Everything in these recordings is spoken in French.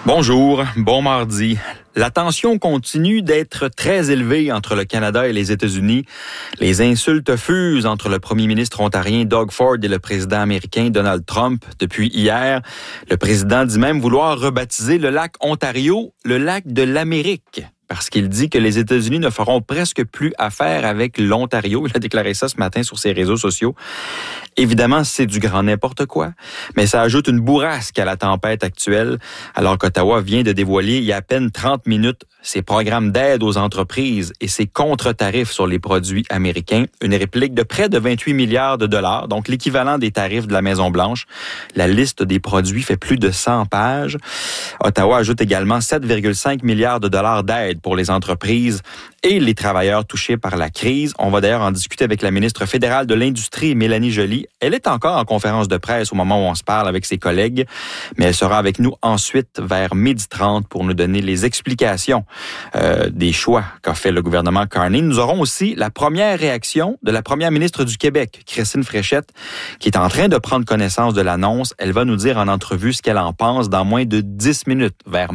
Bonjour, bon mardi. La tension continue d'être très élevée entre le Canada et les États-Unis. Les insultes fusent entre le premier ministre ontarien Doug Ford et le président américain Donald Trump depuis hier. Le président dit même vouloir rebaptiser le lac Ontario le lac de l'Amérique, parce qu'il dit que les États-Unis ne feront presque plus affaire avec l'Ontario. Il a déclaré ça ce matin sur ses réseaux sociaux. Évidemment, c'est du grand n'importe quoi, mais ça ajoute une bourrasque à la tempête actuelle, alors qu'Ottawa vient de dévoiler il y a à peine 30 minutes ses programmes d'aide aux entreprises et ses contre-tarifs sur les produits américains, une réplique de près de 28 milliards de dollars, donc l'équivalent des tarifs de la Maison-Blanche. La liste des produits fait plus de 100 pages. Ottawa ajoute également 7,5 milliards de dollars d'aide pour les entreprises et les travailleurs touchés par la crise. On va d'ailleurs en discuter avec la ministre fédérale de l'Industrie, Mélanie Joly. Elle est encore en conférence de presse au moment où on se parle avec ses collègues, mais elle sera avec nous ensuite vers 12h30 pour nous donner les explications des choix qu'a fait le gouvernement Carney. Nous aurons aussi la première réaction de la première ministre du Québec, Christine Fréchette, qui est en train de prendre connaissance de l'annonce. Elle va nous dire en entrevue ce qu'elle en pense dans moins de 10 minutes, vers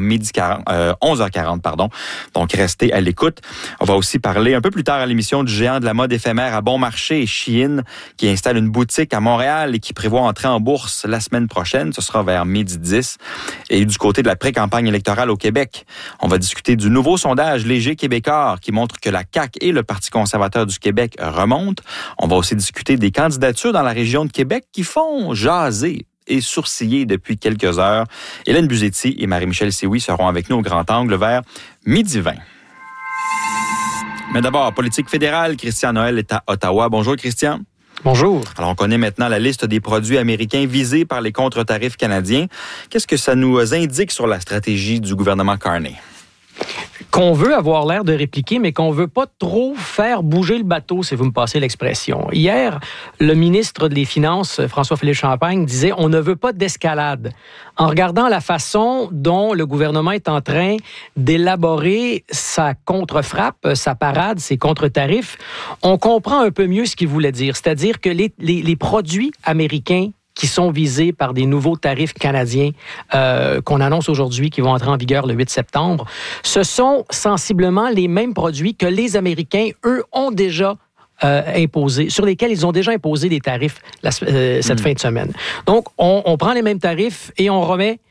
11h40. Donc, restez à l'écoute. On va aussi parler un peu plus tard à l'émission du géant de la mode éphémère à bon marché, Shein, qui installe une boutique à Montréal et qui prévoit entrer en bourse la semaine prochaine. Ce sera vers 12h10. Et du côté de la pré-campagne électorale au Québec, on va discuter du nouveau sondage Léger Québécois qui montre que la CAQ et le Parti conservateur du Québec remontent. On va aussi discuter des candidatures dans la région de Québec qui font jaser et sourciller depuis quelques heures. Hélène Buzetti et Marie-Michel Sioui seront avec nous au Grand Angle vers 12h20. Mais d'abord, politique fédérale, Christian Noël est à Ottawa. Bonjour Christian. Bonjour. Alors, on connaît maintenant la liste des produits américains visés par les contre-tarifs canadiens. Qu'est-ce que ça nous indique sur la stratégie du gouvernement Carney? Qu'on veut avoir l'air de répliquer, mais qu'on veut pas trop faire bouger le bateau, si vous me passez l'expression. Hier, le ministre des Finances, François-Philippe Champagne, disait « on ne veut pas d'escalade ». En regardant la façon dont le gouvernement est en train d'élaborer sa contre-frappe, sa parade, ses contre-tarifs, on comprend un peu mieux ce qu'il voulait dire. C'est-à-dire que les produits américains qui sont visés par des nouveaux tarifs canadiens qu'on annonce aujourd'hui, qui vont entrer en vigueur le 8 septembre, ce sont sensiblement les mêmes produits que les Américains, eux, ont déjà imposés, sur lesquels ils ont déjà imposé des tarifs cette fin de semaine. Donc, on prend les mêmes tarifs et on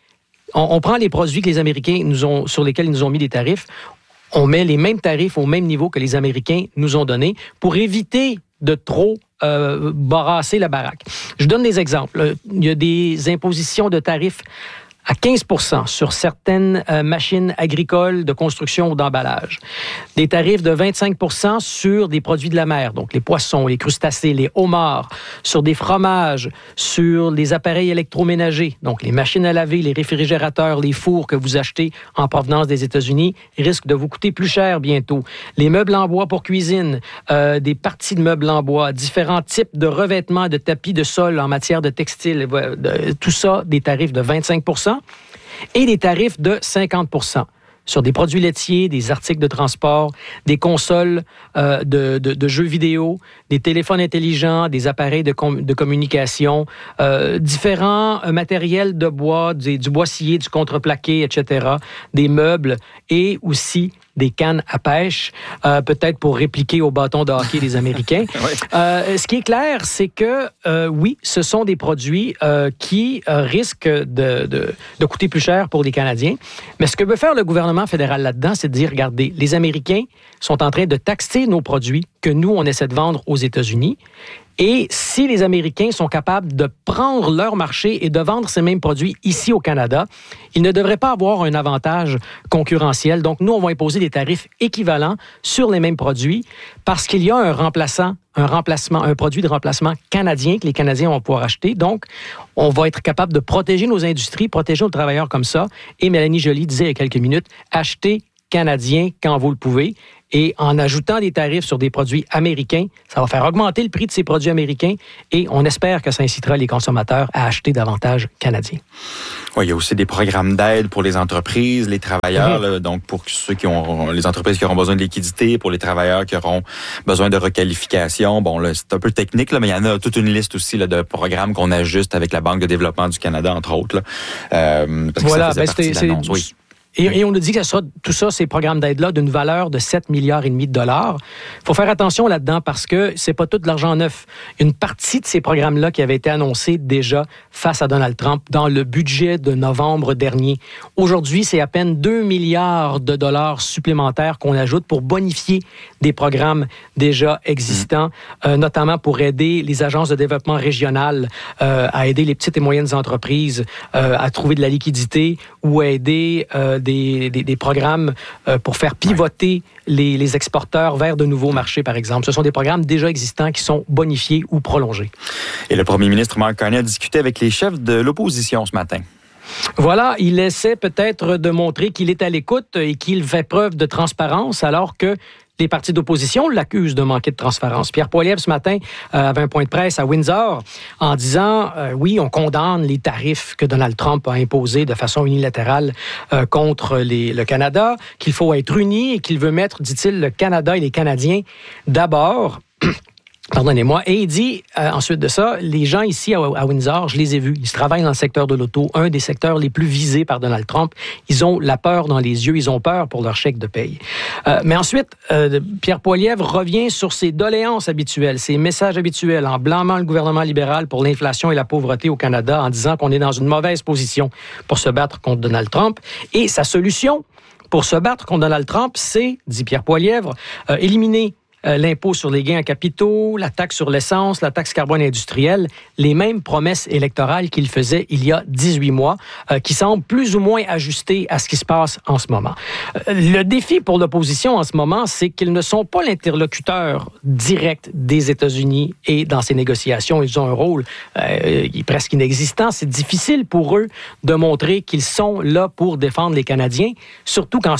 prend les produits que les Américains sur lesquels ils nous ont mis des tarifs, on met les mêmes tarifs au même niveau que les Américains nous ont donnés pour éviter de trop barrasser la baraque. Je donne des exemples. Il y a des impositions de tarifs à 15% sur certaines machines agricoles de construction ou d'emballage. Des tarifs de 25% sur des produits de la mer, donc les poissons, les crustacés, les homards, sur des fromages, sur les appareils électroménagers, donc les machines à laver, les réfrigérateurs, les fours que vous achetez en provenance des États-Unis risquent de vous coûter plus cher bientôt. Les meubles en bois pour cuisine, des parties de meubles en bois, différents types de revêtements, de tapis de sol en matière de textile, tout ça, des tarifs de 25%. Et des tarifs de 50% sur des produits laitiers, des articles de transport, des consoles de jeux vidéo, des téléphones intelligents, des appareils de communication, différents matériels de bois, du bois scié, du contreplaqué, etc., des meubles et aussi des cannes à pêche, peut-être pour répliquer au bâton de hockey des Américains. Oui. Ce qui est clair, c'est que, oui, ce sont des produits qui risquent de coûter plus cher pour les Canadiens. Mais ce que veut faire le gouvernement fédéral là-dedans, c'est de dire, regardez, les Américains sont en train de taxer nos produits que nous, on essaie de vendre aux États-Unis. Et si les Américains sont capables de prendre leur marché et de vendre ces mêmes produits ici au Canada, ils ne devraient pas avoir un avantage concurrentiel. Donc, nous, on va imposer des tarifs équivalents sur les mêmes produits parce qu'il y a un produit de remplacement canadien que les Canadiens vont pouvoir acheter. Donc, on va être capable de protéger nos industries, protéger nos travailleurs comme ça. Et Mélanie Joly disait il y a quelques minutes, achetez canadien quand vous le pouvez. Et en ajoutant des tarifs sur des produits américains, ça va faire augmenter le prix de ces produits américains et on espère que ça incitera les consommateurs à acheter davantage canadien. Oui, il y a aussi des programmes d'aide pour les entreprises, les travailleurs, là, donc pour ceux les entreprises qui auront besoin de liquidité, pour les travailleurs qui auront besoin de requalification. Bon, là, c'est un peu technique, là, mais il y en a toute une liste aussi là, de programmes qu'on ajuste avec la Banque de développement du Canada, entre autres. Là, parce voilà, que ça faisait partie de l'annonce. Oui. Et on nous dit que tout ça, ces programmes d'aide-là, d'une valeur de 7,5 milliards de dollars. Il faut faire attention là-dedans parce que c'est pas tout de l'argent neuf. Une partie de ces programmes-là qui avaient été annoncés déjà face à Donald Trump dans le budget de novembre dernier. Aujourd'hui, c'est à peine 2 milliards de dollars supplémentaires qu'on ajoute pour bonifier des programmes déjà existants, notamment pour aider les agences de développement régional à aider les petites et moyennes entreprises à trouver de la liquidité ou à aider des programmes pour faire pivoter les exporteurs vers de nouveaux marchés, par exemple. Ce sont des programmes déjà existants qui sont bonifiés ou prolongés. Et le premier ministre Mark Carney a discuté avec les chefs de l'opposition ce matin. Voilà, il essaie peut-être de montrer qu'il est à l'écoute et qu'il fait preuve de transparence alors que les partis d'opposition l'accusent de manquer de transparence. Pierre Poilievre, ce matin, avait un point de presse à Windsor en disant, oui, on condamne les tarifs que Donald Trump a imposés de façon unilatérale contre le Canada, qu'il faut être unis et qu'il veut mettre, dit-il, le Canada et les Canadiens d'abord. Pardonnez-moi. Et il dit, ensuite de ça, les gens ici à Windsor, je les ai vus, ils travaillent dans le secteur de l'auto, un des secteurs les plus visés par Donald Trump. Ils ont la peur dans les yeux, ils ont peur pour leur chèque de paye. Mais ensuite, Pierre Poilievre revient sur ses doléances habituelles, ses messages habituels, en blâmant le gouvernement libéral pour l'inflation et la pauvreté au Canada, en disant qu'on est dans une mauvaise position pour se battre contre Donald Trump. Et sa solution pour se battre contre Donald Trump, c'est, dit Pierre Poilievre, éliminer l'impôt sur les gains en capitaux, la taxe sur l'essence, la taxe carbone industrielle, les mêmes promesses électorales qu'il faisait il y a 18 mois, qui semblent plus ou moins ajustées à ce qui se passe en ce moment. Le défi pour l'opposition en ce moment, c'est qu'ils ne sont pas l'interlocuteur direct des États-Unis et dans ces négociations, ils ont un rôle presque inexistant. C'est difficile pour eux de montrer qu'ils sont là pour défendre les Canadiens, surtout quand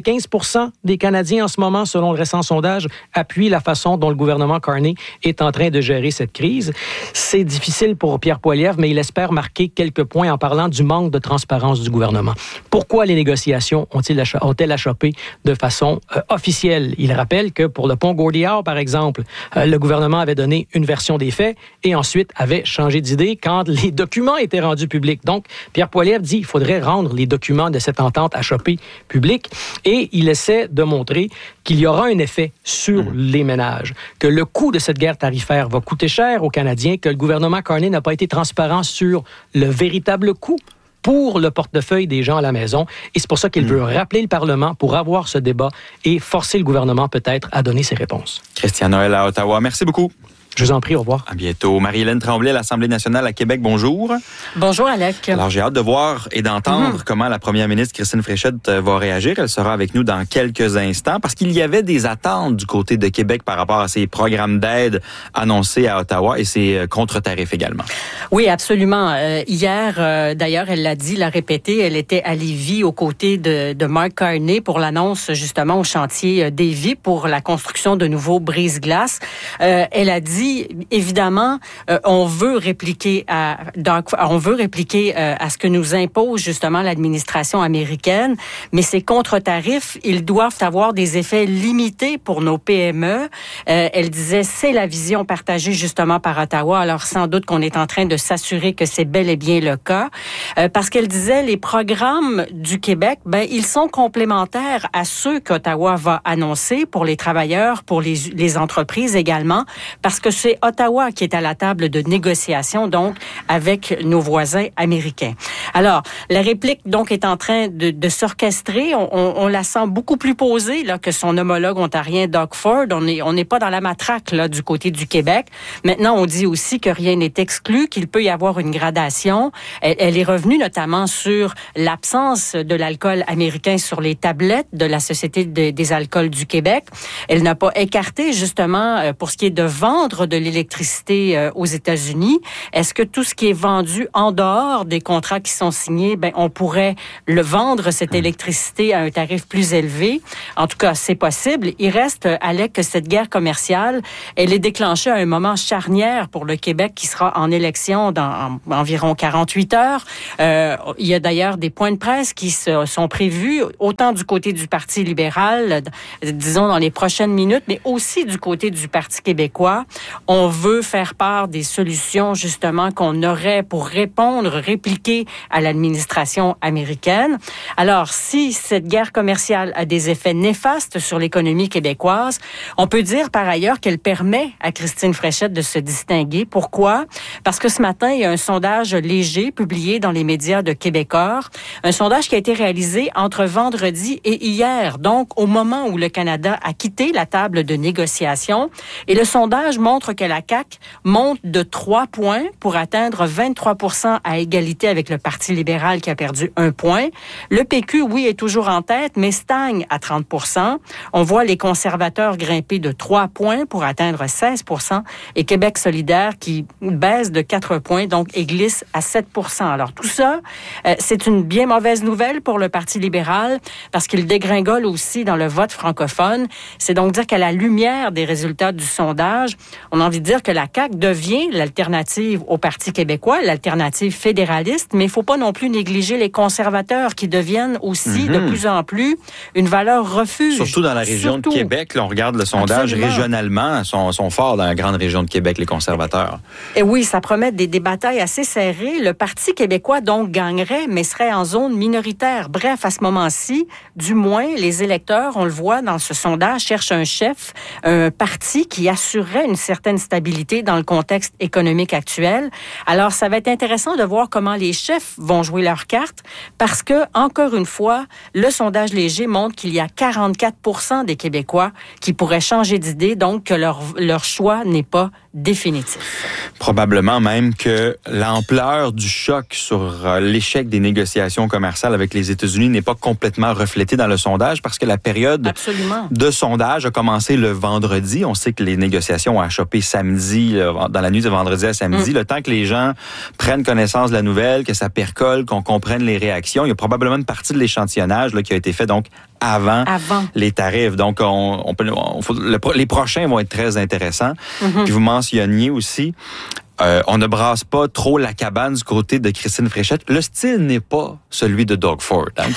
75% des Canadiens en ce moment, selon le récent sondage, appuie la façon dont le gouvernement Carney est en train de gérer cette crise. C'est difficile pour Pierre Poilievre, mais il espère marquer quelques points en parlant du manque de transparence du gouvernement. Pourquoi les négociations ont-elles achoppé de façon officielle? Il rappelle que pour le pont Gordie-Howe, par exemple, le gouvernement avait donné une version des faits et ensuite avait changé d'idée quand les documents étaient rendus publics. Donc, Pierre Poilievre dit qu'il faudrait rendre les documents de cette entente achoppée publics et il essaie de montrer qu'il y aura un effet sur les ménages, que le coût de cette guerre tarifaire va coûter cher aux Canadiens, que le gouvernement Carney n'a pas été transparent sur le véritable coût pour le portefeuille des gens à la maison. Et c'est pour ça qu'il veut rappeler le Parlement pour avoir ce débat et forcer le gouvernement peut-être à donner ses réponses. Christian Noël à Ottawa, merci beaucoup. Je vous en prie, au revoir. À bientôt. Marie-Hélène Tremblay à l'Assemblée nationale à Québec, bonjour. Bonjour, Alec. Alors, j'ai hâte de voir et d'entendre comment la première ministre Christine Fréchette va réagir. Elle sera avec nous dans quelques instants parce qu'il y avait des attentes du côté de Québec par rapport à ces programmes d'aide annoncés à Ottawa et ces contre-tarifs également. Oui, absolument. Hier, d'ailleurs, elle l'a dit, l'a répété, elle était à Lévis aux côtés de Mark Carney pour l'annonce justement au chantier Davie pour la construction de nouveaux brise-glaces. Elle a dit évidemment, on veut répliquer à ce que nous impose justement l'administration américaine, mais ces contre-tarifs, ils doivent avoir des effets limités pour nos PME. Elle disait, c'est la vision partagée justement par Ottawa, alors sans doute qu'on est en train de s'assurer que c'est bel et bien le cas, parce qu'elle disait, les programmes du Québec, ils sont complémentaires à ceux qu'Ottawa va annoncer pour les travailleurs, pour les entreprises également, parce que c'est Ottawa qui est à la table de négociation, donc, avec nos voisins américains. Alors, la réplique, donc, est en train de s'orchestrer. On la sent beaucoup plus posée, là, que son homologue ontarien Doug Ford. On n'est pas dans la matraque, là, du côté du Québec. Maintenant, on dit aussi que rien n'est exclu, qu'il peut y avoir une gradation. Elle est revenue notamment sur l'absence de l'alcool américain sur les tablettes de la Société des alcools du Québec. Elle n'a pas écarté, justement, pour ce qui est de vendre vendre de l'électricité aux États-Unis. Est-ce que tout ce qui est vendu en dehors des contrats qui sont signés, on pourrait le vendre, cette électricité, à un tarif plus élevé? En tout cas, c'est possible. Il reste, Alec, que cette guerre commerciale, elle est déclenchée à un moment charnière pour le Québec qui sera en élection dans environ 48 heures. Il y a d'ailleurs des points de presse qui sont prévus, autant du côté du Parti libéral, disons dans les prochaines minutes, mais aussi du côté du Parti québécois. On veut faire part des solutions, justement, qu'on aurait pour répliquer à l'administration américaine. Alors, si cette guerre commerciale a des effets néfastes sur l'économie québécoise, on peut dire par ailleurs qu'elle permet à Christine Fréchette de se distinguer. Pourquoi? Parce que ce matin, il y a un sondage léger publié dans les médias de Québecor, un sondage qui a été réalisé entre vendredi et hier, donc au moment où le Canada a quitté la table de négociation. Et le sondage montre que la CAQ monte de 3 points pour atteindre 23% à égalité avec le Parti libéral qui a perdu 1 point. Le PQ, oui, est toujours en tête, mais stagne à 30%. On voit les conservateurs grimper de 3 points pour atteindre 16% et Québec solidaire qui baisse de 4 points, donc et glisse à 7%. Alors tout ça, c'est une bien mauvaise nouvelle pour le Parti libéral parce qu'il dégringole aussi dans le vote francophone. C'est donc dire qu'à la lumière des résultats du sondage, on a envie de dire que la CAQ devient l'alternative au Parti québécois, l'alternative fédéraliste, mais il ne faut pas non plus négliger les conservateurs qui deviennent aussi de plus en plus une valeur refuge. Surtout dans la région de Québec, là, on regarde le sondage régionalement, sont forts dans la grande région de Québec, les conservateurs. Et oui, ça promet des batailles assez serrées. Le Parti québécois, donc, gagnerait, mais serait en zone minoritaire. Bref, à ce moment-ci, du moins, les électeurs, on le voit dans ce sondage, cherchent un chef, un parti qui assurerait une certaine stabilité dans le contexte économique actuel. Alors, ça va être intéressant de voir comment les chefs vont jouer leurs cartes parce que, encore une fois, le sondage léger montre qu'il y a 44% des Québécois qui pourraient changer d'idée, donc que leur choix n'est pas définitif. Probablement même que l'ampleur du choc sur l'échec des négociations commerciales avec les États-Unis n'est pas complètement reflétée dans le sondage parce que la période de sondage a commencé le vendredi. On sait que les négociations ont achoppé samedi, dans la nuit de vendredi à samedi. Le temps que les gens prennent connaissance de la nouvelle, que ça percole, qu'on comprenne les réactions, il y a probablement une partie de l'échantillonnage là, qui a été fait donc avant les tarifs. Donc, les prochains vont être très intéressants. Puis vous mentionniez aussi, on ne brasse pas trop la cabane du côté de Christine Fréchette. Le style n'est pas celui de Doug Ford. Hein?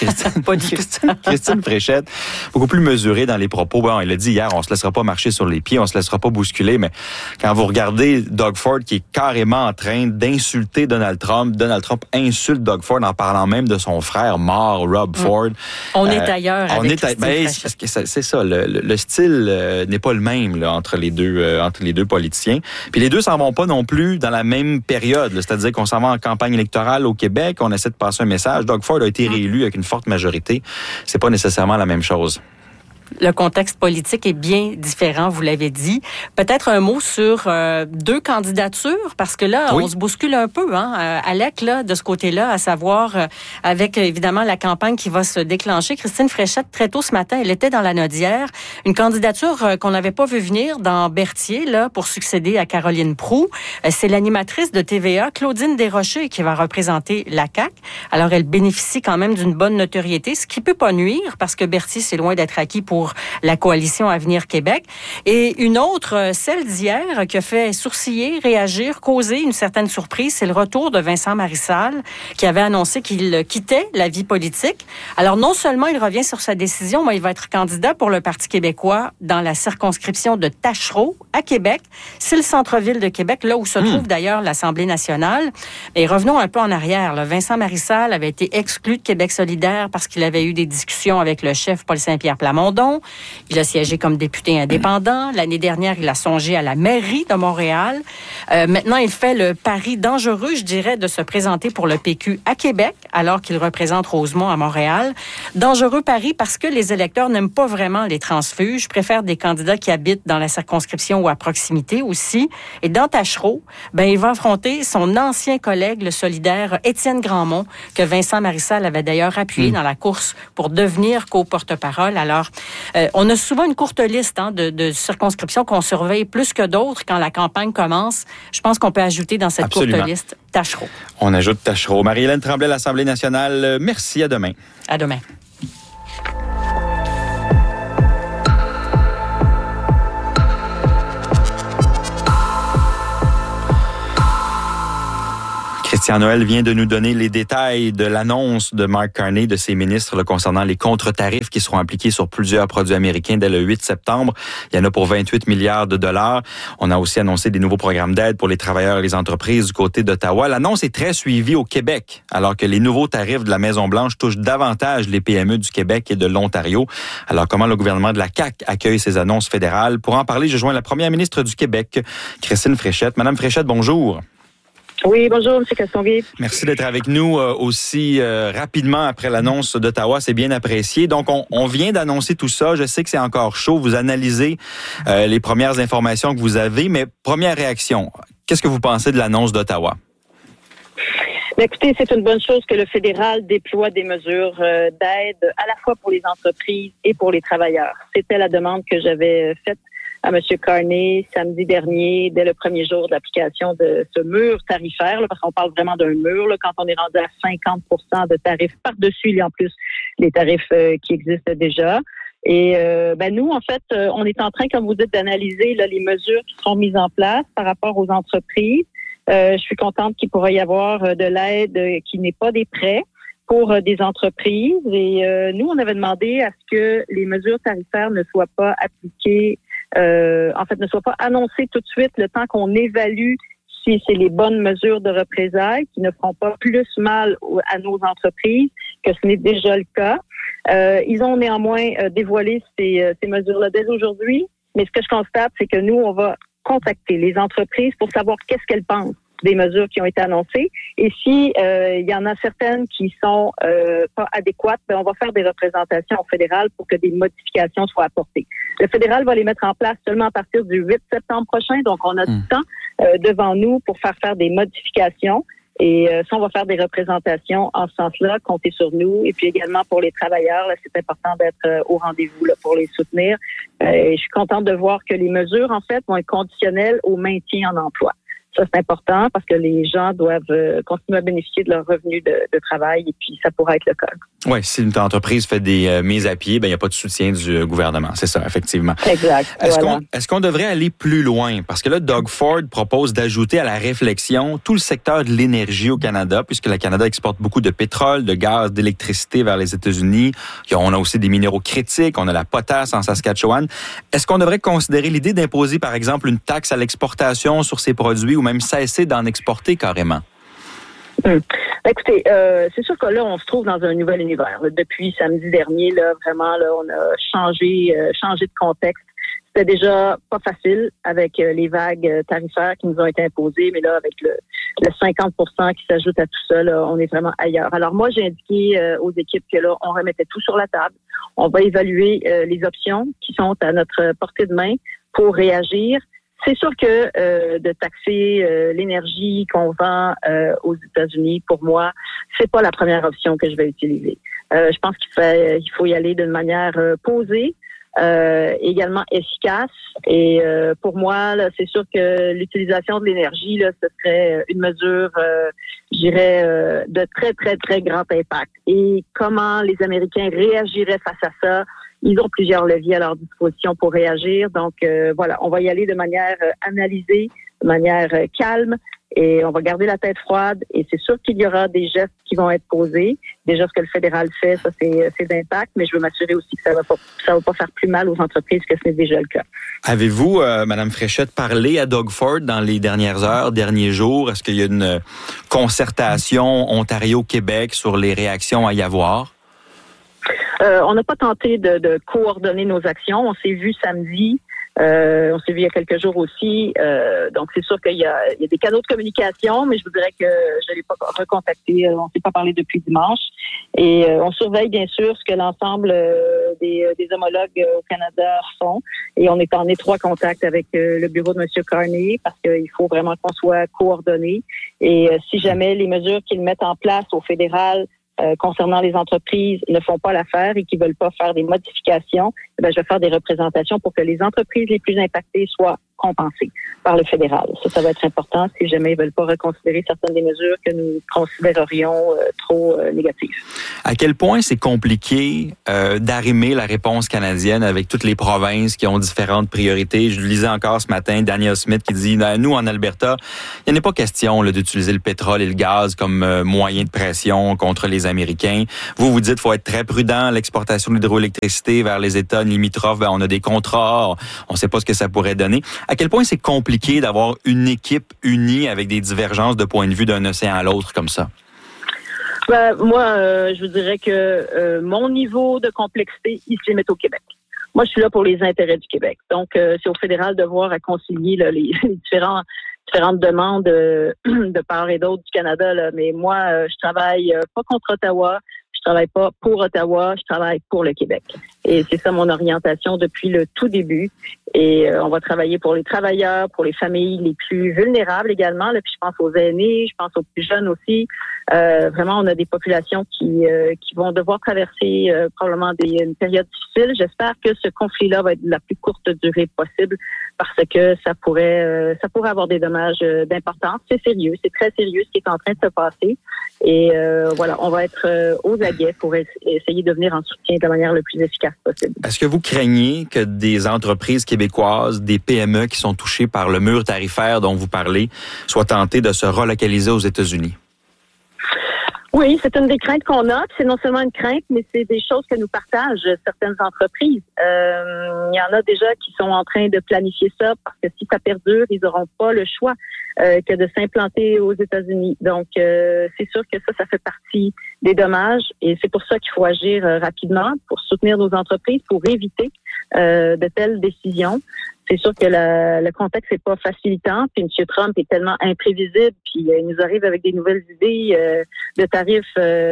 Christine Fréchette, beaucoup plus mesurée dans les propos. Bon, il a dit hier, on se laissera pas marcher sur les pieds, on se laissera pas bousculer, mais quand vous regardez Doug Ford qui est carrément en train d'insulter Donald Trump insulte Doug Ford en parlant même de son frère mort, Rob Ford. On est ailleurs avec Christine Fréchette. C'est ça, le style n'est pas le même là, entre les deux politiciens. Puis les deux s'en vont pas non plus dans la même période. Là. C'est-à-dire qu'on s'en va en campagne électorale au Québec, on essaie de passer un message. Doug Ford a été réélu avec une forte majorité. C'est pas nécessairement la même chose. Le contexte politique est bien différent, vous l'avez dit. Peut-être un mot sur 2 candidatures, parce que là, on se bouscule un peu, Alec, là, de ce côté-là, à savoir, avec évidemment la campagne qui va se déclencher. Christine Fréchette, très tôt ce matin, elle était dans la Naudière. Une candidature qu'on n'avait pas vu venir dans Berthier, là, pour succéder à Caroline Proulx. C'est l'animatrice de TVA, Claudine Desrochers, qui va représenter la CAQ. Alors, elle bénéficie quand même d'une bonne notoriété, ce qui peut pas nuire, parce que Berthier, c'est loin d'être acquis pour la coalition Avenir Québec. Et une autre, celle d'hier, qui a fait sourciller, réagir, causer une certaine surprise, c'est le retour de Vincent Marissal, qui avait annoncé qu'il quittait la vie politique. Alors, non seulement il revient sur sa décision, mais il va être candidat pour le Parti québécois dans la circonscription de Tachereau, à Québec. C'est le centre-ville de Québec, là où se trouve d'ailleurs l'Assemblée nationale. Et revenons un peu en arrière. Là. Vincent Marissal avait été exclu de Québec solidaire parce qu'il avait eu des discussions avec le chef Paul Saint-Pierre Plamondon. Il a siégé comme député indépendant. L'année dernière, il a songé à la mairie de Montréal. Maintenant, il fait le pari dangereux, je dirais, de se présenter pour le PQ à Québec, alors qu'il représente Rosemont à Montréal. Dangereux pari parce que les électeurs n'aiment pas vraiment les transfuges, préfèrent des candidats qui habitent dans la circonscription ou à proximité aussi. Et dans Tachereau, il va affronter son ancien collègue, le solidaire Étienne Grandmont, que Vincent Marissal avait d'ailleurs appuyé dans la course pour devenir co-porte-parole. Alors, On a souvent une courte liste de circonscriptions qu'on surveille plus que d'autres quand la campagne commence. Je pense qu'on peut ajouter dans cette courte liste Tachereau. On ajoute Tachereau. Marie-Hélène Tremblay, l'Assemblée nationale, merci, à demain. À demain. Christian Noël vient de nous donner les détails de l'annonce de Mark Carney, de ses ministres, concernant les contre-tarifs qui seront appliqués sur plusieurs produits américains dès le 8 septembre. Il y en a pour 28 milliards de dollars. On a aussi annoncé des nouveaux programmes d'aide pour les travailleurs et les entreprises du côté d'Ottawa. L'annonce est très suivie au Québec, alors que les nouveaux tarifs de la Maison-Blanche touchent davantage les PME du Québec et de l'Ontario. Alors, comment le gouvernement de la CAQ accueille ces annonces fédérales? Pour en parler, je joins la première ministre du Québec, Christine Fréchette. Madame Fréchette, bonjour. Oui, bonjour, M. Castonguay. Merci d'être avec nous aussi rapidement après l'annonce d'Ottawa. C'est bien apprécié. Donc, on vient d'annoncer tout ça. Je sais que c'est encore chaud. Vous analysez les premières informations que vous avez, mais première réaction, qu'est-ce que vous pensez de l'annonce d'Ottawa? Bien, écoutez, c'est une bonne chose que le fédéral déploie des mesures d'aide à la fois pour les entreprises et pour les travailleurs. C'était la demande que j'avais faite à M. Carney samedi dernier, dès le premier jour de l'application de ce mur tarifaire, là, parce qu'on parle vraiment d'un mur, là, quand on est rendu à 50% de tarifs par-dessus, il y a en plus les tarifs qui existent déjà. Et nous, en fait, on est en train, comme vous dites, d'analyser là, les mesures qui seront mises en place par rapport aux entreprises. Je suis contente qu'il pourrait y avoir de l'aide qui n'est pas des prêts pour des entreprises. Et nous, on avait demandé à ce que les mesures tarifaires ne soient pas appliquées ne soit pas annoncé tout de suite le temps qu'on évalue si c'est les bonnes mesures de représailles qui ne feront pas plus mal à nos entreprises que ce n'est déjà le cas. Ils ont néanmoins dévoilé ces mesures-là dès aujourd'hui, mais ce que je constate, c'est que nous, on va contacter les entreprises pour savoir qu'est-ce qu'elles pensent des mesures qui ont été annoncées. Et si il y en a certaines qui sont pas adéquates, on va faire des représentations au fédéral pour que des modifications soient apportées. Le fédéral va les mettre en place seulement à partir du 8 septembre prochain, donc on a du temps devant nous pour faire des modifications. Et ça, on va faire des représentations en ce sens-là, compter sur nous. Et puis également pour les travailleurs, là, c'est important d'être au rendez-vous là, pour les soutenir. Et je suis contente de voir que les mesures, en fait, vont être conditionnelles au maintien en emploi. Ça, c'est important parce que les gens doivent continuer à bénéficier de leurs revenus de travail et puis ça pourra être le cas. Oui, si une entreprise fait des mises à pied, il n'y a pas de soutien du gouvernement. C'est ça, effectivement. Exact. Est-ce qu'on devrait aller plus loin? Parce que là, Doug Ford propose d'ajouter à la réflexion tout le secteur de l'énergie au Canada, puisque le Canada exporte beaucoup de pétrole, de gaz, d'électricité vers les États-Unis. On a aussi des minéraux critiques, on a la potasse en Saskatchewan. Est-ce qu'on devrait considérer l'idée d'imposer, par exemple, une taxe à l'exportation sur ces produits ou même cesser d'en exporter carrément? Écoutez, c'est sûr que là, on se trouve dans un nouvel univers. Depuis samedi dernier, là, vraiment, là, on a changé de contexte. C'était déjà pas facile avec les vagues tarifaires qui nous ont été imposées, mais là, avec le 50% qui s'ajoute à tout ça, là, on est vraiment ailleurs. Alors moi, j'ai indiqué aux équipes que là, on remettait tout sur la table. On va évaluer les options qui sont à notre portée de main pour réagir. C'est sûr que de taxer l'énergie qu'on vend aux États-Unis, pour moi, c'est pas la première option que je vais utiliser. Je pense qu'il faut y aller d'une manière posée, également efficace. Et pour moi, là, c'est sûr que l'utilisation de l'énergie, là, ce serait une mesure, je dirais, de très, très, très grand impact. Et comment les Américains réagiraient face à ça? Ils ont plusieurs leviers à leur disposition pour réagir. Donc, voilà, on va y aller de manière analysée, de manière calme, et on va garder la tête froide. Et c'est sûr qu'il y aura des gestes qui vont être posés. Déjà, ce que le fédéral fait, ça, c'est d'impact, mais je veux m'assurer aussi que ça va pas faire plus mal aux entreprises que ce n'est déjà le cas. Avez-vous, Madame Fréchette, parlé à Doug Ford dans les dernières heures, derniers jours? Est-ce qu'il y a une concertation Ontario-Québec sur les réactions à y avoir? On n'a pas tenté de coordonner nos actions. On s'est vu samedi. On s'est vu il y a quelques jours aussi. Donc, c'est sûr qu'il y a des canaux de communication, mais je vous dirais que je ne l'ai pas recontacté. On ne s'est pas parlé depuis dimanche. Et on surveille, bien sûr, ce que l'ensemble des homologues au Canada font. Et on est en étroit contact avec le bureau de M. Carney parce qu'il faut vraiment qu'on soit coordonnés. Et si jamais les mesures qu'ils mettent en place au fédéral concernant les entreprises ne font pas l'affaire et qui veulent pas faire des modifications, je vais faire des représentations pour que les entreprises les plus impactées soient compensées par le fédéral. Ça va être important si jamais ils veulent pas reconsidérer certaines des mesures que nous considérerions trop négatives. À quel point c'est compliqué d'arrimer la réponse canadienne avec toutes les provinces qui ont différentes priorités? Je lisais encore ce matin Daniel Smith qui dit, nous en Alberta, il n'y en a pas question d'utiliser le pétrole et le gaz comme moyen de pression contre les Américains. Vous dites qu'il faut être très prudent, l'exportation de l'hydroélectricité vers les États limitrophes, on a des contrats, on ne sait pas ce que ça pourrait donner. À quel point c'est compliqué d'avoir une équipe unie avec des divergences de point de vue d'un océan à l'autre comme ça? Moi, je vous dirais que mon niveau de complexité, il se limite au Québec. Moi, je suis là pour les intérêts du Québec. Donc, c'est au fédéral de voir à concilier les différentes demandes de part et d'autre du Canada. Là. Mais moi, je travaille pas contre Ottawa. Je travaille pas pour Ottawa, je travaille pour le Québec. Et c'est ça mon orientation depuis le tout début. Et on va travailler pour les travailleurs, pour les familles les plus vulnérables également. Là, puis je pense aux aînés, je pense aux plus jeunes aussi. Vraiment, on a des populations qui vont devoir traverser probablement une période difficile. J'espère que ce conflit-là va être de la plus courte durée possible parce que ça pourrait avoir des dommages d'importance. C'est sérieux, c'est très sérieux ce qui est en train de se passer. Et voilà, on va être aux aguets pour essayer de venir en soutien de la manière le plus efficace possible. Est-ce que vous craignez que des entreprises québécoises, des PME qui sont touchées par le mur tarifaire dont vous parlez, soient tentées de se relocaliser aux États-Unis? Oui, c'est une des craintes qu'on a. C'est non seulement une crainte, mais c'est des choses que nous partagent certaines entreprises. Il y en a déjà qui sont en train de planifier ça parce que si ça perdure, ils n'auront pas le choix que de s'implanter aux États-Unis. Donc, c'est sûr que ça fait partie des dommages et c'est pour ça qu'il faut agir rapidement pour soutenir nos entreprises, pour éviter de telles décisions. C'est sûr que le contexte n'est pas facilitant, puis M. Trump est tellement imprévisible, puis il nous arrive avec des nouvelles idées de tarifs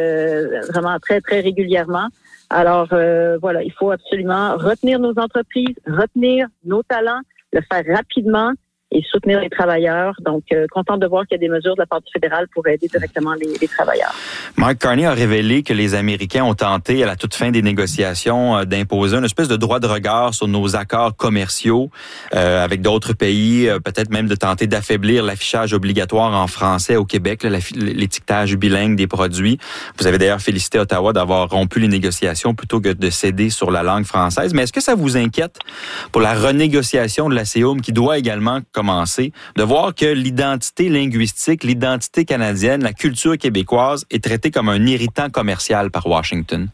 vraiment très, très régulièrement. Alors, voilà, il faut absolument retenir nos entreprises, retenir nos talents, le faire rapidement et soutenir les travailleurs. Donc, content de voir qu'il y a des mesures de la part du fédéral pour aider directement les travailleurs. Mark Carney a révélé que les Américains ont tenté, à la toute fin des négociations, d'imposer une espèce de droit de regard sur nos accords commerciaux avec d'autres pays, peut-être même de tenter d'affaiblir l'affichage obligatoire en français au Québec, l'étiquetage bilingue des produits. Vous avez d'ailleurs félicité Ottawa d'avoir rompu les négociations plutôt que de céder sur la langue française. Mais est-ce que ça vous inquiète pour la renégociation de la CEUM qui doit également commencer, de voir que l'identité linguistique, l'identité canadienne, la culture québécoise est traitée comme un irritant commercial par Washington?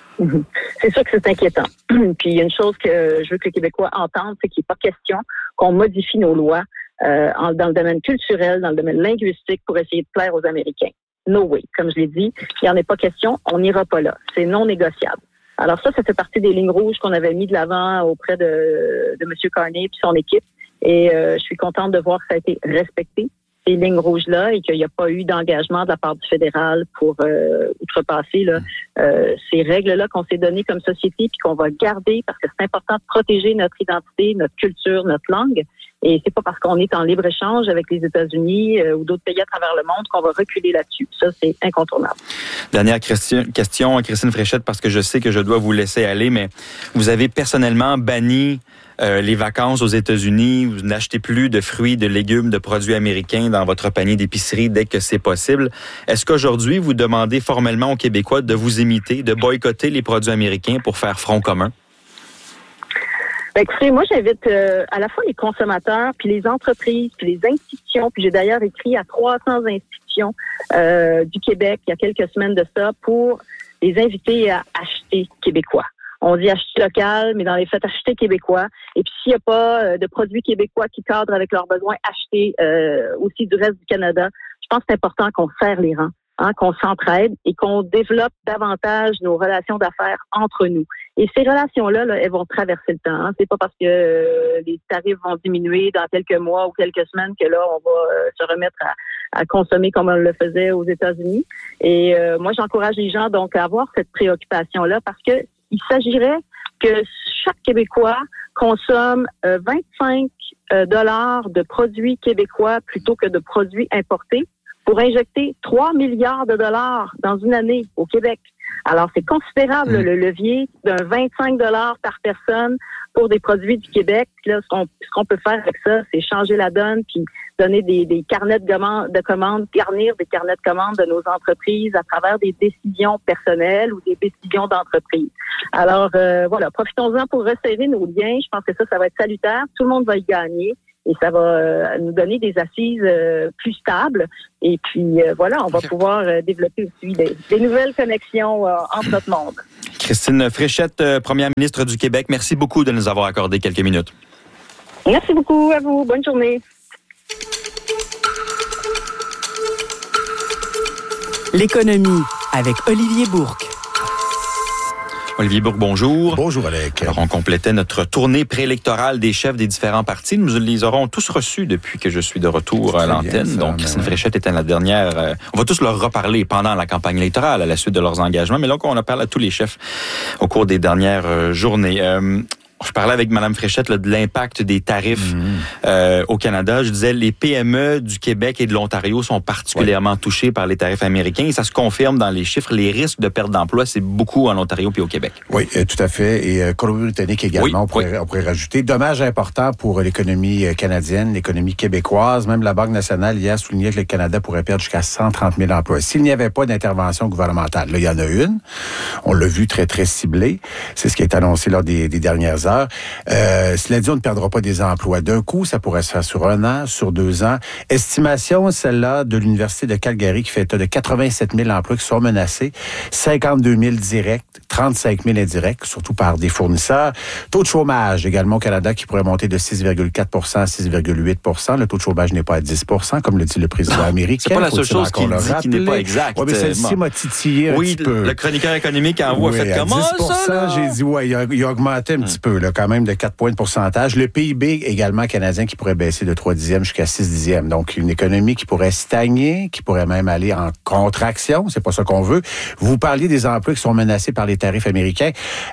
C'est sûr que c'est inquiétant. Puis il y a une chose que je veux que les Québécois entendent, c'est qu'il n'est pas question qu'on modifie nos lois dans le domaine culturel, dans le domaine linguistique pour essayer de plaire aux Américains. No way. Comme je l'ai dit, il n'y en a pas question, on n'ira pas là. C'est non négociable. Alors ça fait partie des lignes rouges qu'on avait mis de l'avant auprès de M. Carney et son équipe. Et je suis contente de voir que ça a été respecté, ces lignes rouges-là, et qu'il n'y a pas eu d'engagement de la part du fédéral pour outrepasser ces règles-là qu'on s'est données comme société puis qu'on va garder parce que c'est important de protéger notre identité, notre culture, notre langue. Et c'est pas parce qu'on est en libre-échange avec les États-Unis ou d'autres pays à travers le monde qu'on va reculer là-dessus. Ça, c'est incontournable. Dernière question à Christine Fréchette, parce que je sais que je dois vous laisser aller, mais vous avez personnellement banni les vacances aux États-Unis. Vous n'achetez plus de fruits, de légumes, de produits américains dans votre panier d'épicerie dès que c'est possible. Est-ce qu'aujourd'hui, vous demandez formellement aux Québécois de vous imiter, de boycotter les produits américains pour faire front commun? Écoutez, moi, j'invite à la fois les consommateurs, puis les entreprises, puis les institutions, puis j'ai d'ailleurs écrit à 300 institutions du Québec il y a quelques semaines de ça pour les inviter à acheter québécois. On dit acheter local, mais dans les faits, acheter québécois. Et puis, s'il n'y a pas de produits québécois qui cadrent avec leurs besoins, acheter aussi du reste du Canada. Je pense que c'est important qu'on serre les rangs, qu'on s'entraide et qu'on développe davantage nos relations d'affaires entre nous. Et ces relations-là, elles vont traverser le temps. C'est pas parce que les tarifs vont diminuer dans quelques mois ou quelques semaines que là, on va se remettre à consommer comme on le faisait aux États-Unis. Et moi, j'encourage les gens donc à avoir cette préoccupation-là parce que il s'agirait que chaque Québécois consomme 25 $ de produits québécois plutôt que de produits importés pour injecter 3 milliards de dollars dans une année au Québec. Alors, c'est considérable le levier d'un 25 $ par personne pour des produits du Québec. Là, ce qu'on peut faire avec ça, c'est changer la donne puis donner des carnets de commandes, garnir des carnets de commandes de nos entreprises à travers des décisions personnelles ou des décisions d'entreprise. Alors, voilà, profitons-en pour resserrer nos liens. Je pense que ça va être salutaire. Tout le monde va y gagner. Et ça va nous donner des assises plus stables. Et puis, voilà, on va pouvoir développer aussi des nouvelles connexions entre notre monde. Christine Fréchette, première ministre du Québec, merci beaucoup de nous avoir accordé quelques minutes. Merci beaucoup à vous. Bonne journée. L'économie avec Olivier Bourque. Olivier Bourque, bonjour. Bonjour, Alec. Alors, on complétait notre tournée préélectorale des chefs des différents partis. Nous les aurons tous reçus depuis que je suis de retour à l'antenne. Donc, Christine Fréchette était la dernière. On va tous leur reparler pendant la campagne électorale, à la suite de leurs engagements. Mais là, on a parlé à tous les chefs au cours des dernières journées. Je parlais avec Mme Fréchette de l'impact des tarifs au Canada. Je disais, les PME du Québec et de l'Ontario sont particulièrement touchés par les tarifs américains. Et ça se confirme dans les chiffres. Les risques de perte d'emploi, c'est beaucoup en Ontario puis au Québec. Oui, tout à fait. Et Colombie-Britannique également, on pourrait rajouter. Dommage important pour l'économie canadienne, l'économie québécoise. Même la Banque nationale hier soulignait que le Canada pourrait perdre jusqu'à 130 000 emplois. S'il n'y avait pas d'intervention gouvernementale, là, il y en a une. On l'a vu très, très ciblée. C'est ce qui est annoncé lors des dernières heures. Cela dit, on ne perdra pas des emplois d'un coup. Ça pourrait se faire sur 1 an, sur 2 ans. Estimation, celle-là, de l'Université de Calgary qui fait état de 87 000 emplois qui sont menacés. 52 000 directs, 35 000 indirects, surtout par des fournisseurs. Taux de chômage également au Canada qui pourrait monter de 6,4 à 6,8 Le taux de chômage n'est pas à 10 comme le dit le président américain. C'est pas la seule chose qu'il dit qui n'est pas exact. Oui, mais celle-ci m'a titillé un petit peu. Le chroniqueur économique en voit fait comment ça? J'ai dit, il a augmenté un petit peu, là, quand même de 4 points de pourcentage. Le PIB également canadien qui pourrait baisser de 3 dixièmes jusqu'à 6 dixièmes. Donc, une économie qui pourrait stagner, qui pourrait même aller en contraction. C'est pas ça qu'on veut. Vous parliez des emplois qui sont menacés par les tarifs américains.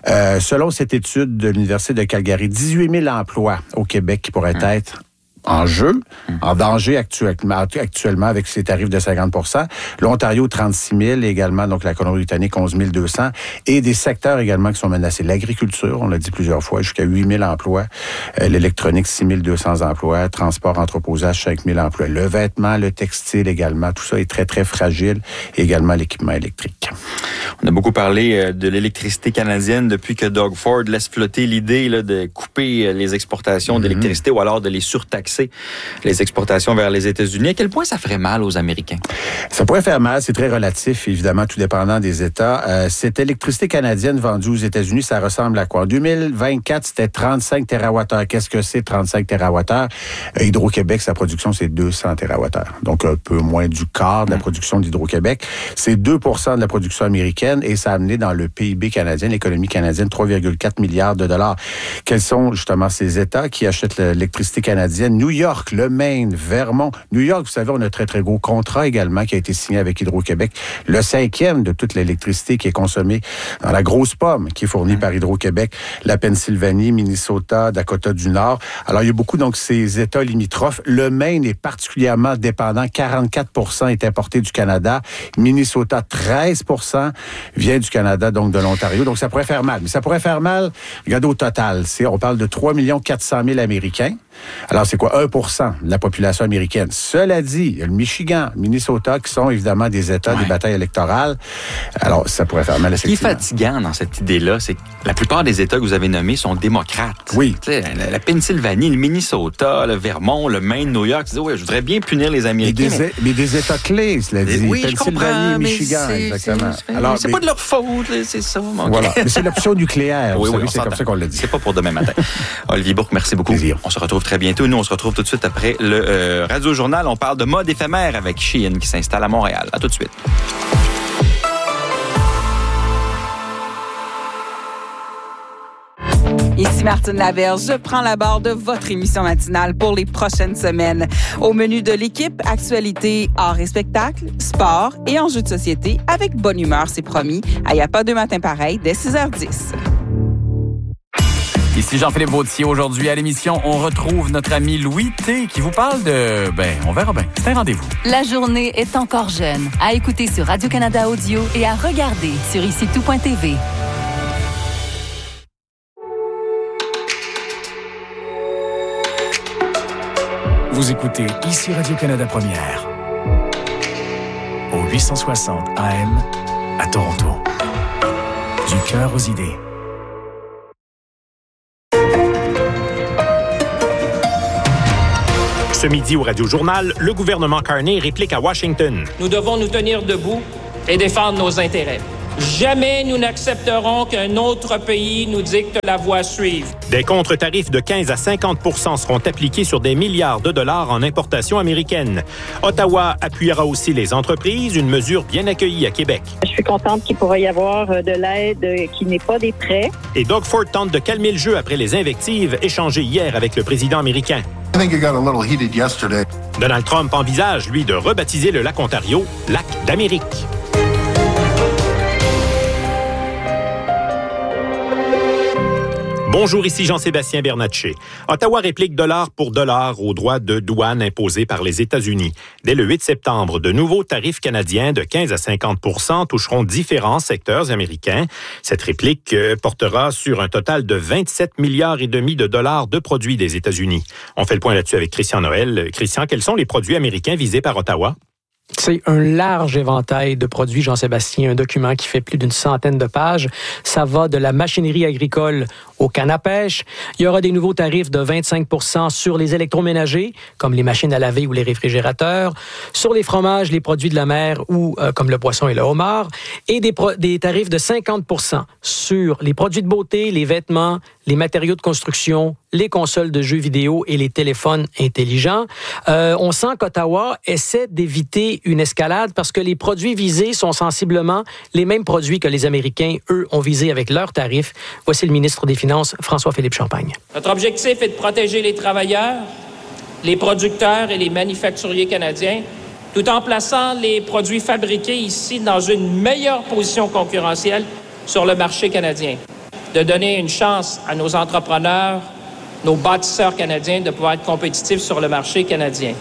Selon cette étude de l'Université de Calgary, 18 000 emplois au Québec qui pourraient être en jeu, en danger actuellement avec ces tarifs de 50 L'Ontario, 36 000 également, donc la Colombie-Britannique, 11 200 et des secteurs également qui sont menacés. L'agriculture, on l'a dit plusieurs fois, jusqu'à 8 000 emplois. L'électronique, 6 200 emplois. Transport, entreposage, 5 000 emplois. Le vêtement, le textile également, tout ça est très, très fragile. Et également l'équipement électrique. On a beaucoup parlé de l'électricité canadienne depuis que Doug Ford laisse flotter l'idée là, de couper les exportations d'électricité ou alors de les surtaxer les exportations vers les États-Unis. À quel point ça ferait mal aux Américains? Ça pourrait faire mal. C'est très relatif, évidemment, tout dépendant des États. Cette électricité canadienne vendue aux États-Unis, ça ressemble à quoi? En 2024, c'était 35 TWh. Qu'est-ce que c'est 35 TWh? Hydro-Québec, sa production, c'est 200 TWh. Donc, un peu moins du quart de la production d'Hydro-Québec. C'est 2 de la production américaine et ça a amené dans le PIB canadien, l'économie canadienne, 3,4 milliards de dollars. Quels sont justement ces États qui achètent l'électricité canadienne? New York, le Maine, Vermont. New York, vous savez, on a un très, très gros contrat également qui a été signé avec Hydro-Québec. Le 5e de toute l'électricité qui est consommée dans la grosse pomme qui est fournie par Hydro-Québec. La Pennsylvanie, Minnesota, Dakota du Nord. Alors, il y a beaucoup, donc, ces États limitrophes. Le Maine est particulièrement dépendant. 44 est importé du Canada. Minnesota, 13 vient du Canada, donc de l'Ontario. Donc, ça pourrait faire mal. Mais ça pourrait faire mal, regardez au total. On parle de 3 400 000 Américains. Alors, c'est quoi? 1 de la population américaine. Cela dit, il y a le Michigan, Minnesota, qui sont évidemment des États, des batailles électorales. Alors, ça pourrait faire mal, effectivement. Ce qui est fatigant dans cette idée-là, c'est que la plupart des États que vous avez nommés sont démocrates. Oui. Tu sais, la Pennsylvanie, le Minnesota, le Vermont, le Maine, New York. Tu dis, oui, je voudrais bien punir les Américains. Mais des États clés, cela dit. Oui, Pennsylvanie, Michigan, exactement. Alors, c'est pas de leur faute, c'est ça. Voilà. Mais c'est l'option nucléaire. Oui, c'est comme ça qu'on l'a dit. C'est pas pour demain matin. Olivier Bourque, merci beaucoup. Plaisir. On se retrouve très bientôt. Nous, on se retrouve tout de suite après le Radio Journal. On parle de mode éphémère avec Shein qui s'installe à Montréal. À tout de suite. Ici Martine Laverge, je prends la barre de votre émission matinale pour les prochaines semaines. Au menu de l'équipe, actualité, art et spectacle, sport et enjeux de société avec bonne humeur, c'est promis. Il n'y a pas deux matins pareils dès 6h10. Ici Jean-Philippe Vautier. Aujourd'hui à l'émission, on retrouve notre ami Louis T qui vous parle de... on verra bien. C'est un rendez-vous. La journée est encore jeune. À écouter sur Radio-Canada Audio et à regarder sur ICTout.tv. Vous écoutez ici Radio-Canada Première. Au 860 AM à Toronto. Du cœur aux idées. Ce midi au Radio-Journal, le gouvernement Carney réplique à Washington. Nous devons nous tenir debout et défendre nos intérêts. Jamais nous n'accepterons qu'un autre pays nous dicte la voie à suivre. Des contre-tarifs de 15 à 50 % seront appliqués sur des milliards de dollars en importations américaines. Ottawa appuiera aussi les entreprises, une mesure bien accueillie à Québec. Je suis contente qu'il pourra y avoir de l'aide qui n'est pas des prêts. Et Doug Ford tente de calmer le jeu après les invectives échangées hier avec le président américain. Donald Trump envisage, lui, de rebaptiser le lac Ontario Lac d'Amérique. Bonjour, ici Jean-Sébastien Bernatchez. Ottawa réplique dollar pour dollar aux droits de douane imposés par les États-Unis. Dès le 8 septembre, de nouveaux tarifs canadiens de 15 à 50 % toucheront différents secteurs américains. Cette réplique portera sur un total de 27 milliards et demi de dollars de produits des États-Unis. On fait le point là-dessus avec Christian Noël. Christian, quels sont les produits américains visés par Ottawa? C'est un large éventail de produits, Jean-Sébastien, un document qui fait plus d'une centaine de pages. Ça va de la machinerie agricole au canne à pêche. Il y aura des nouveaux tarifs de 25 % sur les électroménagers, comme les machines à laver ou les réfrigérateurs, sur les fromages, les produits de la mer ou comme le poisson et le homard, et des tarifs de 50 % sur les produits de beauté, les vêtements, les matériaux de construction, les consoles de jeux vidéo et les téléphones intelligents. On sent qu'Ottawa essaie d'éviter une escalade parce que les produits visés sont sensiblement les mêmes produits que les Américains, eux, ont visés avec leurs tarifs. Voici le ministre des Finances, François-Philippe Champagne. Notre objectif est de protéger les travailleurs, les producteurs et les manufacturiers canadiens, tout en plaçant les produits fabriqués ici dans une meilleure position concurrentielle sur le marché canadien. De donner une chance à nos entrepreneurs, nos bâtisseurs canadiens de pouvoir être compétitifs sur le marché canadien.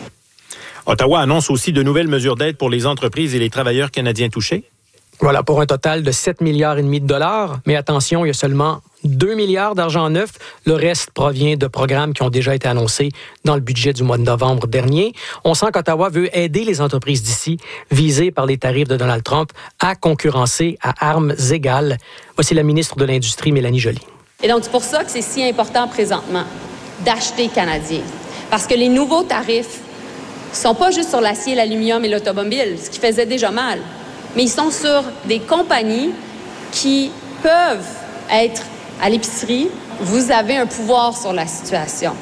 Ottawa annonce aussi de nouvelles mesures d'aide pour les entreprises et les travailleurs canadiens touchés. Voilà, pour un total de 7,5 milliards de dollars. Mais attention, il y a seulement 2 milliards d'argent neuf. Le reste provient de programmes qui ont déjà été annoncés dans le budget du mois de novembre dernier. On sent qu'Ottawa veut aider les entreprises d'ici, visées par les tarifs de Donald Trump, à concurrencer à armes égales. Voici la ministre de l'Industrie, Mélanie Joly. Et donc, c'est pour ça que c'est si important présentement d'acheter canadien. Parce que les nouveaux tarifs ne sont pas juste sur l'acier, l'aluminium et l'automobile, ce qui faisait déjà mal, mais ils sont sur des compagnies qui peuvent être à l'épicerie. Vous avez un pouvoir sur la situation.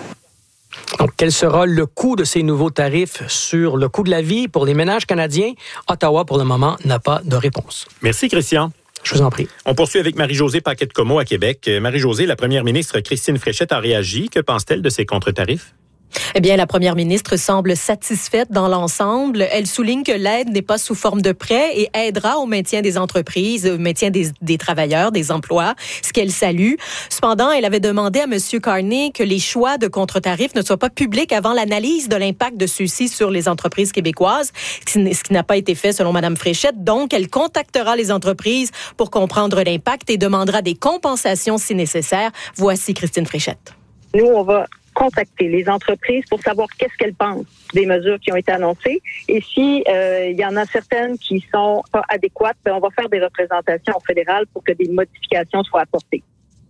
Donc, quel sera le coût de ces nouveaux tarifs sur le coût de la vie pour les ménages canadiens? Ottawa, pour le moment, n'a pas de réponse. Merci, Christian. Je vous en prie. On poursuit avec Marie-Josée Paquette-Comeau à Québec. Marie-Josée, la première ministre Christine Fréchette a réagi. Que pense-t-elle de ces contre-tarifs? Eh bien, la première ministre semble satisfaite dans l'ensemble. Elle souligne que l'aide n'est pas sous forme de prêt et aidera au maintien des entreprises, au maintien des travailleurs, des emplois, ce qu'elle salue. Cependant, elle avait demandé à M. Carney que les choix de contre-tarifs ne soient pas publics avant l'analyse de l'impact de ceux-ci sur les entreprises québécoises, ce qui n'a pas été fait selon Mme Fréchette. Donc, elle contactera les entreprises pour comprendre l'impact et demandera des compensations si nécessaire. Voici Christine Fréchette. Nous, on va contacter les entreprises pour savoir qu'est-ce qu'elles pensent des mesures qui ont été annoncées. Et si il y en a certaines qui sont pas adéquates, bien, on va faire des représentations fédérales pour que des modifications soient apportées.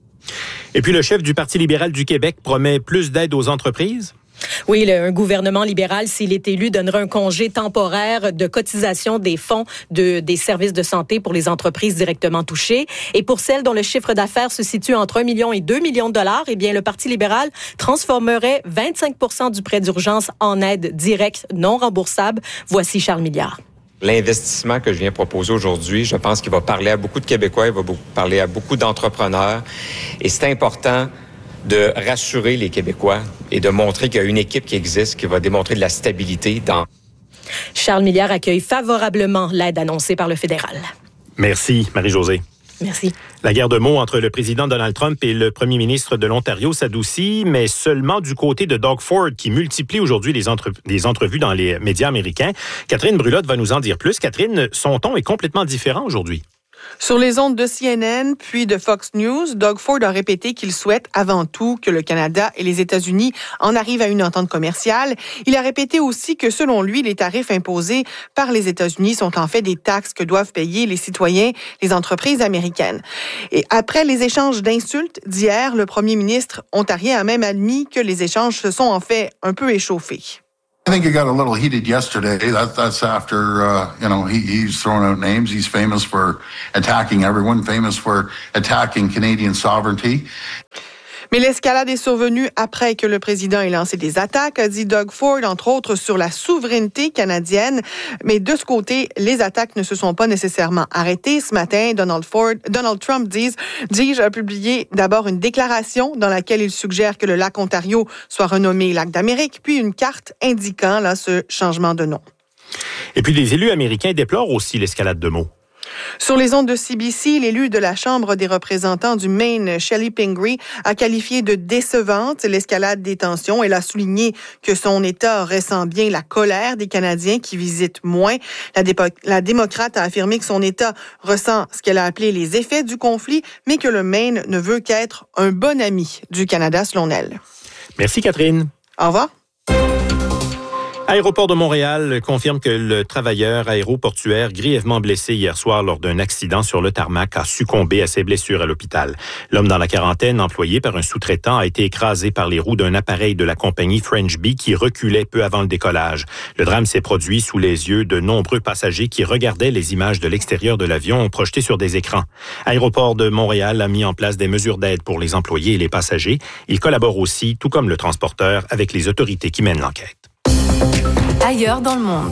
Et puis le chef du Parti libéral du Québec promet plus d'aide aux entreprises? Oui, un gouvernement libéral, s'il est élu, donnera un congé temporaire de cotisation des fonds des services de santé pour les entreprises directement touchées. Et pour celles dont le chiffre d'affaires se situe entre 1 million et 2 millions de dollars, eh bien, le Parti libéral transformerait 25 % du prêt d'urgence en aide directe non remboursable. Voici Charles Milliard. L'investissement que je viens proposer aujourd'hui, je pense qu'il va parler à beaucoup de Québécois, il va parler à beaucoup d'entrepreneurs. Et c'est important de rassurer les Québécois et de montrer qu'il y a une équipe qui existe, qui va démontrer de la stabilité dans... Charles Milliard accueille favorablement l'aide annoncée par le fédéral. Merci, Marie-Josée. Merci. La guerre de mots entre le président Donald Trump et le premier ministre de l'Ontario s'adoucit, mais seulement du côté de Doug Ford, qui multiplie aujourd'hui les entrevues dans les médias américains. Catherine Brulotte va nous en dire plus. Catherine, son ton est complètement différent aujourd'hui. Sur les ondes de CNN puis de Fox News, Doug Ford a répété qu'il souhaite avant tout que le Canada et les États-Unis en arrivent à une entente commerciale. Il a répété aussi que selon lui, les tarifs imposés par les États-Unis sont en fait des taxes que doivent payer les citoyens, les entreprises américaines. Et après les échanges d'insultes d'hier, le premier ministre ontarien a même admis que les échanges se sont en fait un peu échauffés. I think it got a little heated yesterday. That's after, he's thrown out names. He's famous for attacking everyone, famous for attacking Canadian sovereignty. Mais l'escalade est survenue après que le président ait lancé des attaques, a dit Doug Ford, entre autres sur la souveraineté canadienne. Mais de ce côté, les attaques ne se sont pas nécessairement arrêtées. Ce matin, Donald Trump, a publié d'abord une déclaration dans laquelle il suggère que le lac Ontario soit renommé lac d'Amérique, puis une carte indiquant ce changement de nom. Et puis les élus américains déplorent aussi l'escalade de mots. Sur les ondes de CBC, l'élu de la Chambre des représentants du Maine, Shelley Pingree, a qualifié de décevante l'escalade des tensions. Elle a souligné que son État ressent bien la colère des Canadiens qui visitent moins. La démocrate a affirmé que son État ressent ce qu'elle a appelé les effets du conflit, mais que le Maine ne veut qu'être un bon ami du Canada, selon elle. Merci, Catherine. Au revoir. Aéroport de Montréal confirme que le travailleur aéroportuaire grièvement blessé hier soir lors d'un accident sur le tarmac a succombé à ses blessures à l'hôpital. L'homme dans la quarantaine, employé par un sous-traitant, a été écrasé par les roues d'un appareil de la compagnie French Bee qui reculait peu avant le décollage. Le drame s'est produit sous les yeux de nombreux passagers qui regardaient les images de l'extérieur de l'avion projetées sur des écrans. Aéroport de Montréal a mis en place des mesures d'aide pour les employés et les passagers. Il collabore aussi, tout comme le transporteur, avec les autorités qui mènent l'enquête. Ailleurs dans le monde.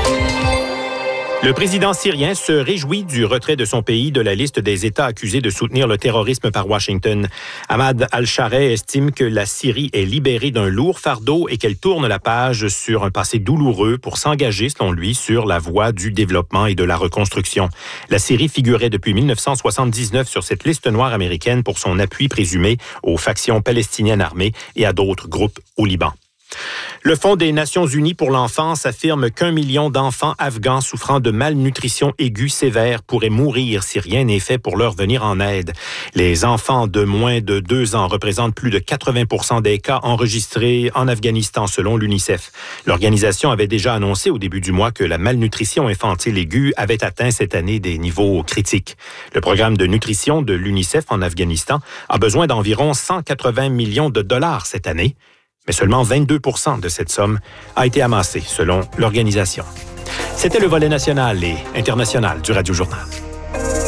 Le président syrien se réjouit du retrait de son pays de la liste des États accusés de soutenir le terrorisme par Washington. Ahmad al-Shareh estime que la Syrie est libérée d'un lourd fardeau et qu'elle tourne la page sur un passé douloureux pour s'engager, selon lui, sur la voie du développement et de la reconstruction. La Syrie figurait depuis 1979 sur cette liste noire américaine pour son appui présumé aux factions palestiniennes armées et à d'autres groupes au Liban. Le Fonds des Nations Unies pour l'enfance affirme qu'1 million d'enfants afghans souffrant de malnutrition aiguë sévère pourraient mourir si rien n'est fait pour leur venir en aide. Les enfants de moins de 2 ans représentent plus de 80% des cas enregistrés en Afghanistan, selon l'UNICEF. L'organisation avait déjà annoncé au début du mois que la malnutrition infantile aiguë avait atteint cette année des niveaux critiques. Le programme de nutrition de l'UNICEF en Afghanistan a besoin d'environ 180 millions de dollars cette année. Mais seulement 22% de cette somme a été amassée, selon l'organisation. C'était le volet national et international du Radio Journal.